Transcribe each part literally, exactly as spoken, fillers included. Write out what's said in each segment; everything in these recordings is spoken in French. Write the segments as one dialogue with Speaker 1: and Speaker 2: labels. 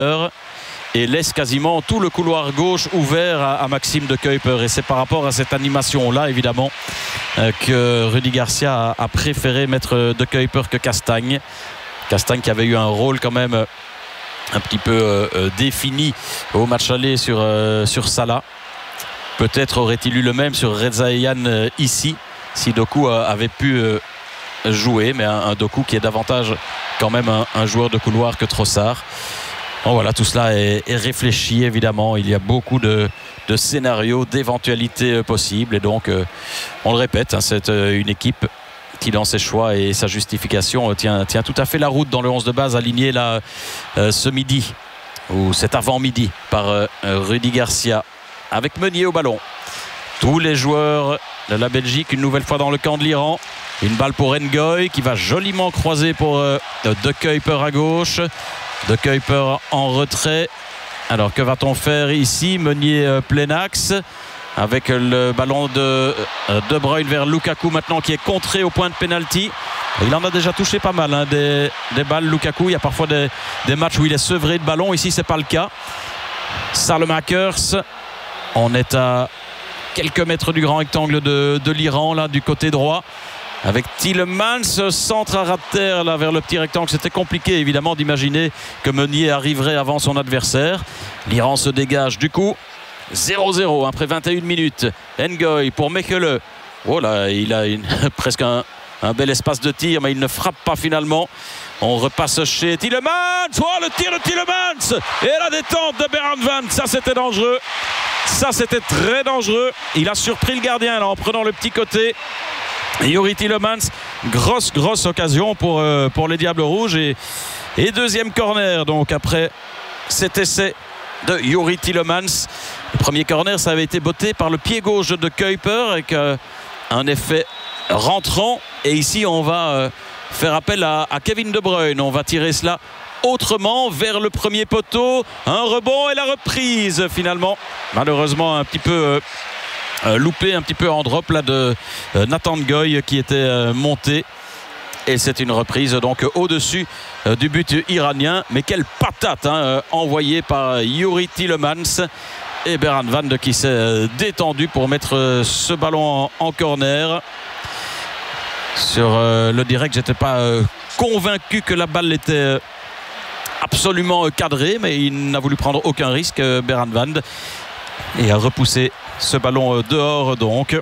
Speaker 1: et laisse quasiment tout le couloir gauche ouvert à, à Maxime de Kuyper. Et c'est par rapport à cette animation-là, évidemment, euh, que Rudy Garcia a, a préféré mettre de Kuyper que Castagne. Castagne qui avait eu un rôle quand même un petit peu euh, défini au match aller sur, euh, sur Salah. Peut-être aurait-il eu le même sur Rezaeian euh, ici, si Doku euh, avait pu euh, jouer. Mais un, un Doku qui est davantage quand même un, un joueur de couloir que Trossard. Bon, voilà, tout cela est, est réfléchi évidemment. Il y a beaucoup de, de scénarios, d'éventualités possibles. Et donc, euh, on le répète, hein, c'est euh, une équipe qui, dans ses choix et sa justification, euh, tient, tient tout à fait la route dans le onze de base aligné là, euh, ce midi, ou cet avant-midi, par euh, Rudy Garcia, avec Meunier au ballon. Tous les joueurs de la Belgique, une nouvelle fois dans le camp de l'Iran. Une balle pour Ngoy qui va joliment croiser pour euh, De Kuyper à gauche. De Kuyper en retrait. Alors que va-t-on faire ici? Meunier euh, plein axe avec le ballon de euh, De Bruyne vers Lukaku maintenant qui est contré au point de pénalty. Il en a déjà touché pas mal hein, des, des balles Lukaku. Il y a parfois des, des matchs où il est sevré de ballon. Ici c'est pas le cas. Salmakers, on est à quelques mètres du grand rectangle de, de l'Iran là du côté droit. Avec Tielemans, centre à ras de terre là, vers le petit rectangle. C'était compliqué évidemment d'imaginer que Meunier arriverait avant son adversaire. L'Iran se dégage du coup. zéro zéro après vingt et une minutes. Ngoy pour Mechele. Oh là, il a une, presque un, un bel espace de tir, mais il ne frappe pas finalement. On repasse chez Tielemans. Oh, le tir de Tielemans et la détente de Bernd Van. Ça c'était dangereux. Ça c'était très dangereux. Il a surpris le gardien là, en prenant le petit côté. Youri Tielemans, grosse grosse occasion pour, euh, pour les Diables Rouges et, et deuxième corner donc après cet essai de Youri Tielemans. Le premier corner ça avait été botté par le pied gauche de Kuyper avec euh, un effet rentrant et ici on va euh, faire appel à, à Kevin De Bruyne. On va tirer cela autrement vers le premier poteau, un rebond et la reprise finalement malheureusement un petit peu euh, Euh, loupé un petit peu en drop là de euh, Nathan Ngoy qui était euh, monté et c'est une reprise donc au-dessus euh, du but iranien. Mais quelle patate hein, euh, envoyée par Youri Tielemans et Bernd Van de qui s'est euh, détendu pour mettre euh, ce ballon en, en corner. Sur euh, le direct j'étais pas euh, convaincu que la balle était euh, absolument euh, cadrée, mais il n'a voulu prendre aucun risque euh, Bernd Van et a repoussé ce ballon dehors donc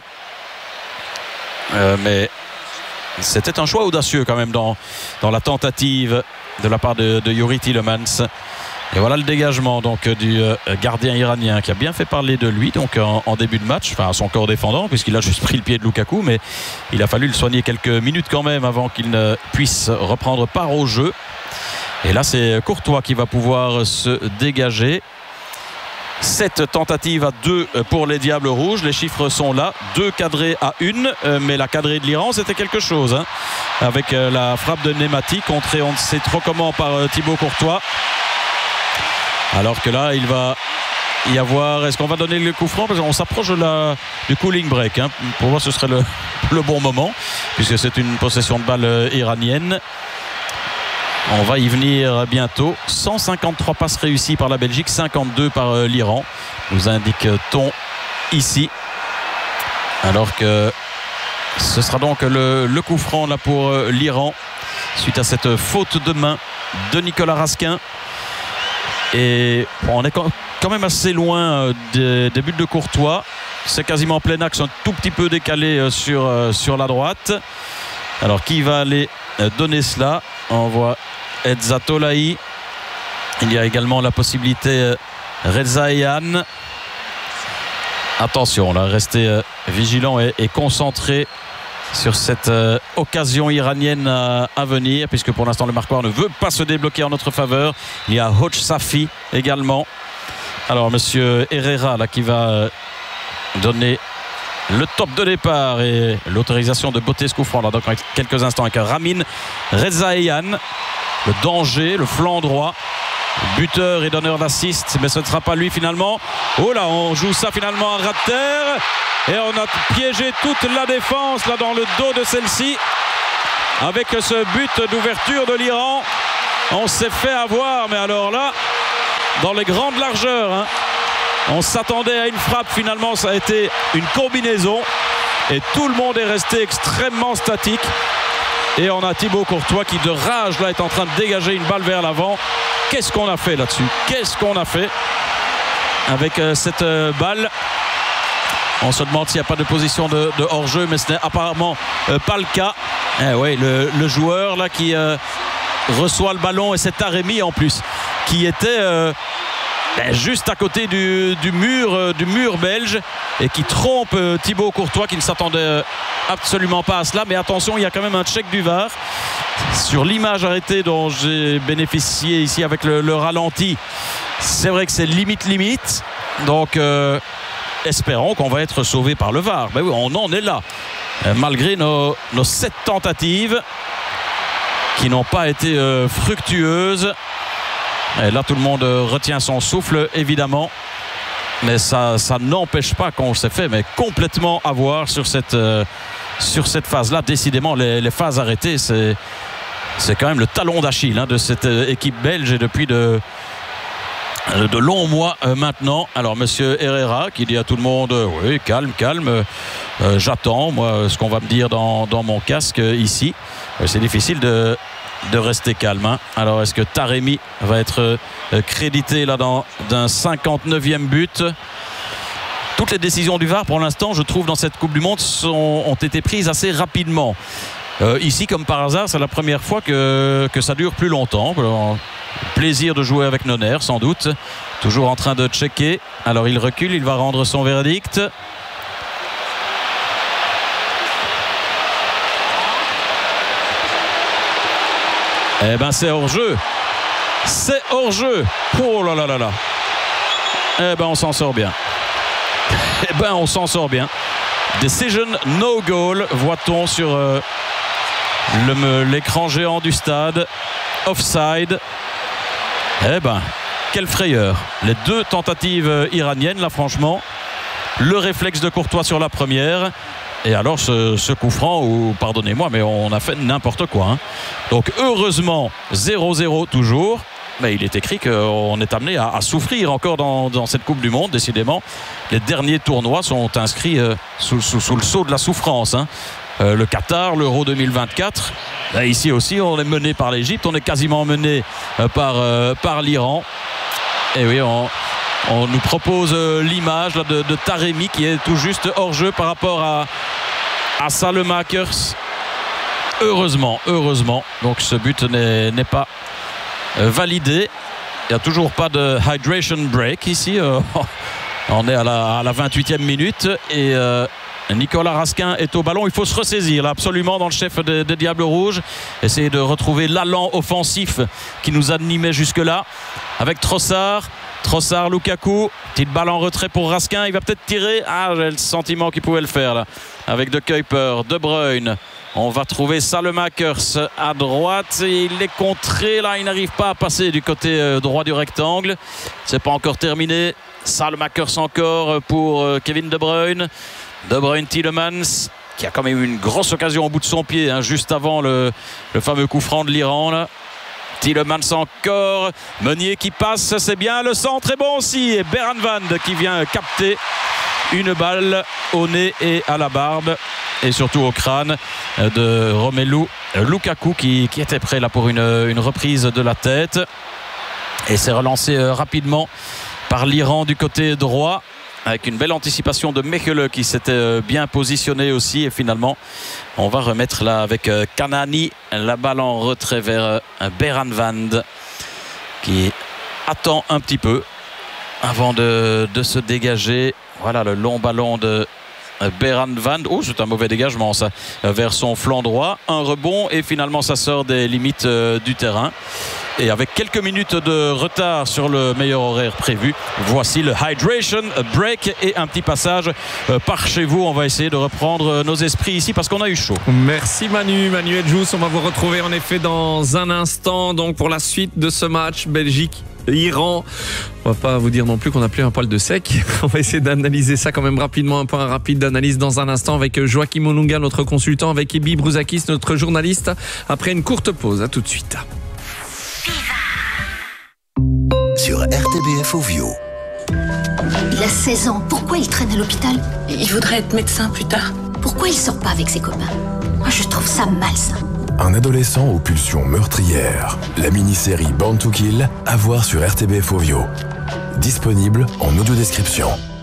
Speaker 1: euh, mais c'était un choix audacieux quand même dans, dans la tentative de la part de, de Youri Tielemans. Et voilà le dégagement donc du euh, gardien iranien qui a bien fait parler de lui donc en, en début de match, enfin à son corps défendant puisqu'il a juste pris le pied de Lukaku, mais il a fallu le soigner quelques minutes quand même avant qu'il ne puisse reprendre part au jeu. Et là c'est Courtois qui va pouvoir se dégager. Cette tentative à deux pour les Diables Rouges. Les chiffres sont là. Deux cadrés à une. Mais la cadrée de l'Iran, c'était quelque chose. Hein, avec la frappe de Nemati, contrée on ne sait trop comment par Thibaut Courtois. Alors que là, il va y avoir... Est-ce qu'on va donner le coup franc? Parce qu'on s'approche de la, du cooling break. Hein. Pour moi, ce serait le, le bon moment. Puisque c'est une possession de balle iranienne. On va y venir bientôt. cent cinquante-trois passes réussies par la Belgique, cinquante-deux par euh, l'Iran, nous indique-t-on ici. Alors que ce sera donc le, le coup franc là pour euh, l'Iran suite à cette faute de main de Nicolas Raskin. Et bon, on est quand même assez loin euh, des, des buts de Courtois. C'est quasiment plein axe, un tout petit peu décalé euh, sur, euh, sur la droite. Alors qui va aller euh, donner cela? On voit Edza Tolahi. Il y a également la possibilité euh, Rezaeian. Attention là, restez euh, vigilant et, et concentré sur cette euh, occasion iranienne à, à venir, puisque pour l'instant le marqueur ne veut pas se débloquer en notre faveur. Il y a Hodj Safi également. Alors monsieur Herrera là qui va euh, donner le top de départ et l'autorisation de botter ce coup franc là dans quelques instants avec Ramin Rezaeian. Le danger, le flanc droit, buteur et donneur d'assist, mais ce ne sera pas lui finalement. Oh là, on joue ça finalement à ras de terre et on a piégé toute la défense là dans le dos de celle-ci avec ce but d'ouverture de l'Iran. On s'est fait avoir, mais alors là dans les grandes largeurs. Hein. On s'attendait à une frappe, finalement ça a été une combinaison et tout le monde est resté extrêmement statique. Et on a Thibaut Courtois qui de rage là est en train de dégager une balle vers l'avant. Qu'est-ce qu'on a fait là-dessus? Qu'est-ce qu'on a fait avec euh, cette euh, balle? On se demande s'il n'y a pas de position de, de hors-jeu, mais ce n'est apparemment euh, pas le cas. Eh ouais, le, le joueur là qui euh, reçoit le ballon, et c'est Taremi en plus, qui était euh, ben, juste à côté du, du, mur, euh, du mur belge et qui trompe euh, Thibaut Courtois qui ne s'attendait euh, absolument pas à cela. Mais attention, il y a quand même un check du V A R sur l'image arrêtée dont j'ai bénéficié ici avec le, le ralenti. C'est vrai que c'est limite limite, donc euh, espérons qu'on va être sauvé par le V A R. Ben oui, on en est là, euh, malgré nos, nos sept tentatives qui n'ont pas été euh, fructueuses. Et là tout le monde euh, retient son souffle évidemment, mais ça, ça n'empêche pas qu'on s'est fait mais complètement avoir sur cette, euh, sur cette phase là. Décidément les, les phases arrêtées, c'est, c'est quand même le talon d'Achille hein, de cette euh, équipe belge, et depuis de de longs mois euh, maintenant. Alors monsieur Herrera qui dit à tout le monde euh, oui, calme, calme, euh, j'attends moi ce qu'on va me dire dans, dans mon casque euh, ici. Euh, c'est difficile de, de rester calme hein. Alors est-ce que Taremi va être euh, crédité là dans d'un cinquante-neuvième but? Toutes les décisions du V A R pour l'instant, je trouve, dans cette Coupe du Monde sont, ont été prises assez rapidement. Euh, ici, comme par hasard, c'est la première fois que, que ça dure plus longtemps. Alors, plaisir de jouer avec Noner, sans doute. Toujours en train de checker. Alors, il recule, il va rendre son verdict. Eh ben, c'est hors-jeu. C'est hors-jeu. Oh là là là là. Eh ben, on s'en sort bien. Eh ben, on s'en sort bien. Decision no goal, voit-on sur euh, le, l'écran géant du stade. Offside. Eh ben, quelle frayeur. Les deux tentatives iraniennes, là, franchement. Le réflexe de Courtois sur la première. Et alors, ce, ce coup franc, ou pardonnez-moi, mais on a fait n'importe quoi. Hein. Donc, heureusement, zéro zéro toujours. Mais il est écrit qu'on est amené à, à souffrir encore dans, dans cette Coupe du Monde, décidément. Les derniers tournois sont inscrits euh, sous, sous, sous le sceau de la souffrance. Hein. Euh, le Qatar, l'Euro deux mille vingt-quatre. Là, ici aussi, on est mené par l'Égypte, on est quasiment mené euh, par, euh, par l'Iran. Et oui, on, on nous propose euh, l'image là, de, de Taremi qui est tout juste hors jeu par rapport à, à Salemakers. Heureusement, heureusement. Donc ce but n'est, n'est pas validé. Il n'y a toujours pas de hydration break ici. Euh, on est à la, à la vingt-huitième minute et euh, Nicolas Raskin est au ballon. Il faut se ressaisir là, absolument, dans le chef des, des Diables Rouges. Essayer de retrouver l'allant offensif qui nous animait jusque-là. Avec Trossard. Trossard, Lukaku. Petite balle en retrait pour Raskin. Il va peut-être tirer. Ah, j'ai le sentiment qu'il pouvait le faire là. Avec De Kuyper, De Bruyne. On va trouver Salemakers à droite. Il est contré là. Il n'arrive pas à passer du côté droit du rectangle. C'est pas encore terminé. Salemakers encore pour Kevin De Bruyne. De Bruyne, Tielemans, qui a quand même eu une grosse occasion au bout de son pied, hein, juste avant le, le fameux coup franc de l'Iran là. Tielemans encore. Meunier qui passe, c'est bien. Le centre est bon aussi. Et Beranvand qui vient capter une balle au nez et à la barbe. Et surtout au crâne de Romelu Lukaku qui, qui était prêt là pour une, une reprise de la tête. Et c'est relancé rapidement par l'Iran du côté droit. Avec une belle anticipation de Mechele qui s'était bien positionné aussi. Et finalement, on va remettre là avec Kanani la balle en retrait vers Beranvand qui attend un petit peu avant de, de se dégager. Voilà le long ballon de Beranvand. Oh, c'est un mauvais dégagement ça, vers son flanc droit. Un rebond et finalement ça sort des limites du terrain. Et avec quelques minutes de retard sur le meilleur horaire prévu, voici le hydration break et un petit passage par chez vous. On va essayer de reprendre nos esprits ici parce qu'on a eu chaud.
Speaker 2: Merci Manu, Manuel Jousse. On va vous retrouver en effet dans un instant donc pour la suite de ce match Belgique Iran. On va pas vous dire non plus qu'on a plus un poil de sec. On va essayer d'analyser ça quand même rapidement. Un point rapide d'analyse dans un instant avec Joachim Olunga, notre consultant, avec Ebi Brouzakis, notre journaliste. Après une courte pause, à tout de suite.
Speaker 3: sur R T B F Ovio.
Speaker 4: Il a seize ans, pourquoi il traîne à l'hôpital?
Speaker 5: Il voudrait être médecin plus tard.
Speaker 4: Pourquoi il sort pas avec ses copains? Moi je trouve ça malsain.
Speaker 6: Un adolescent aux pulsions meurtrières. La mini-série Born to Kill, à voir sur R T B F Ovio. Disponible en audio-description.